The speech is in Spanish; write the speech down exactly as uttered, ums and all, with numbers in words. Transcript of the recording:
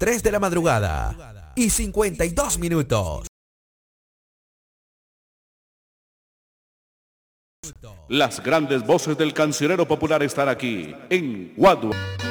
tres de la madrugada y cincuenta y dos minutos. Las grandes voces del cancionero popular están aquí en Guadua.